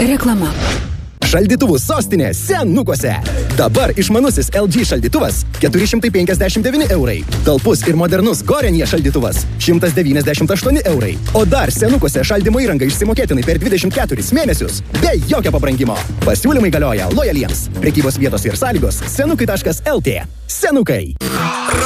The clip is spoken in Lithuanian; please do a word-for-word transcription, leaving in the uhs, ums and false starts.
Reklama. Šaldytuvų sostinė Senukuose. Dabar išmanusis L G šaldytuvas keturi šimtai penkiasdešimt devyni eurai. Talpus ir modernus Gorenje šaldytuvas šimtas devyniasdešimt aštuoni eurai. O dar Senukuose šaldymo įranga išsimokėtinai per dvidešimt keturis mėnesius be jokio pabrangimo. Pasiūlymai galioja lojaliems. Prekybos vietos ir sąlygos senukai taškas L T. Senukai.